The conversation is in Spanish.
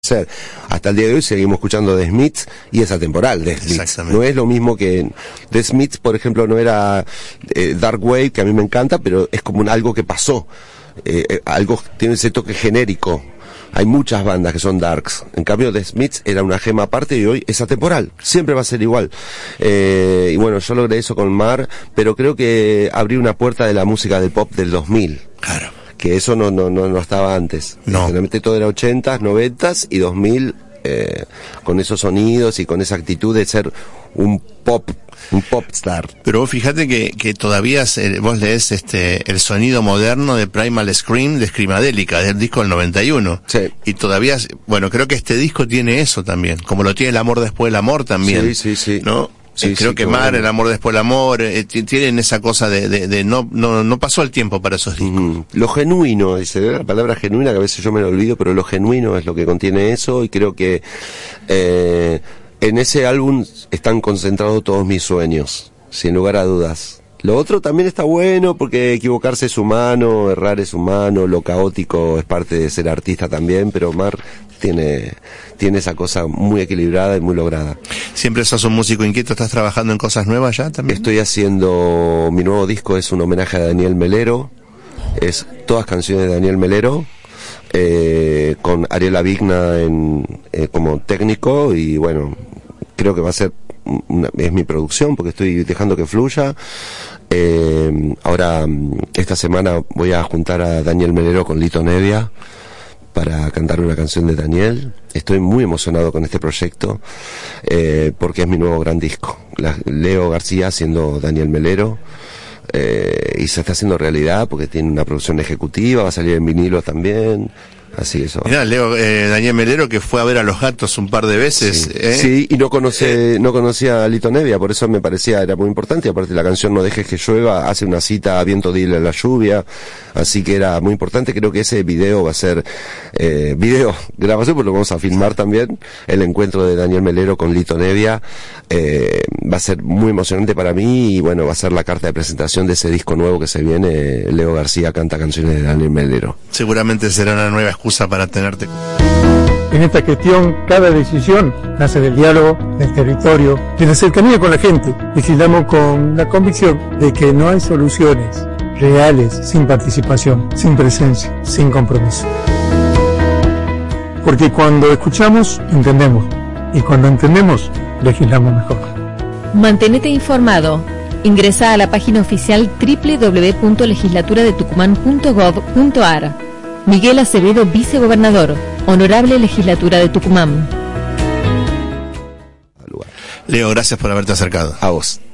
Hasta el día de hoy seguimos escuchando The Smiths y es atemporal The Smiths. No es lo mismo que The Smiths, por ejemplo, no era Dark Wave, que a mí me encanta, pero es como algo que pasó, algo tiene ese toque genérico. Hay muchas bandas que son darks, en cambio The Smiths era una gema aparte y hoy es atemporal, siempre va a ser igual. Y bueno, yo logré eso con Mar, pero creo que abrí una puerta de la música del pop del 2000. Claro. Que eso no estaba antes. No. Generalmente todo era 80s, 90s y 2000, con esos sonidos y con esa actitud de ser un popstar. Pero vos fíjate que todavía vos lees el sonido moderno de Primal Scream de Screamadelica, del disco del 91. Sí. Y todavía, bueno, creo que este disco tiene eso también, como lo tiene El Amor Después del Amor también. Sí. ¿No? Sí, creo que Mar, El Amor Después del Amor, tienen esa cosa de no pasó el tiempo para esos discos. Lo genuino, dice la palabra genuina, que a veces yo me lo olvido, pero lo genuino es lo que contiene eso, y creo que en ese álbum están concentrados todos mis sueños, sin lugar a dudas. Lo otro también está bueno, porque equivocarse es humano, errar es humano, lo caótico es parte de ser artista también, pero Mar tiene esa cosa muy equilibrada y muy lograda. ¿Siempre sos un músico inquieto? ¿Estás trabajando en cosas nuevas ya también? Estoy haciendo, mi nuevo disco es un homenaje a Daniel Melero, es todas canciones de Daniel Melero, con Ariela Vigna como técnico, y bueno, creo que va a ser es mi producción porque estoy dejando que fluya. Ahora esta semana voy a juntar a Daniel Melero con Lito Nevia para cantar una canción de Daniel. Estoy muy emocionado con este proyecto, porque es mi nuevo gran disco. Leo García haciendo Daniel Melero, y se está haciendo realidad porque tiene una producción ejecutiva, va a salir en vinilo también. Así que eso. Mirá, Leo, Daniel Melero, que fue a ver a Los Gatos un par de veces. Sí, y no conocía a Lito Nevia, por eso me parecía, era muy importante. Aparte la canción No dejes que llueva hace una cita a Viento dile a la lluvia, así que era muy importante. Creo que ese video va a ser grabación, porque lo vamos a filmar también, el encuentro de Daniel Melero con Lito Nevia. Va a ser muy emocionante para mí, y bueno, va a ser la carta de presentación de ese disco nuevo que se viene. Leo García canta canciones de Daniel Melero. Seguramente será una nueva excusa para tenerte. En esta gestión, cada decisión nace del diálogo, del territorio, de la cercanía con la gente. Legislamos con la convicción de que no hay soluciones reales sin participación, sin presencia, sin compromiso. Porque cuando escuchamos, entendemos. Y cuando entendemos, legislamos mejor. Mantenete informado. Ingresa a la página oficial www.legislaturadetucumán.gov.ar. Miguel Acevedo, vicegobernador, Honorable Legislatura de Tucumán. Leo, gracias por haberte acercado. A vos.